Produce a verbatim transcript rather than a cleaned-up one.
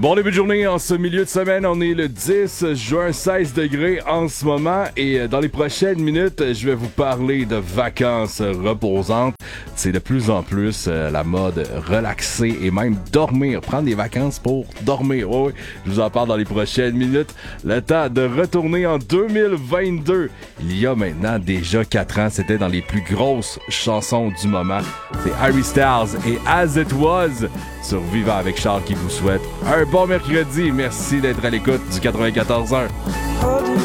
Bon début de journée en ce milieu de semaine, on est le dix juin, seize degrés en ce moment et dans les prochaines minutes, je vais vous parler de vacances reposantes. C'est de plus en plus euh, la mode relaxer et même dormir, prendre des vacances pour dormir. Oh oui, je vous en parle dans les prochaines minutes. Le temps de retourner en deux mille vingt-deux. Il y a maintenant déjà quatre ans, c'était dans les plus grosses chansons du moment. C'est Harry Styles et As It Was sur Vivant avec Charles qui vous souhaite un bon mercredi. Merci d'être à l'écoute du quatre-vingt-quatorze un.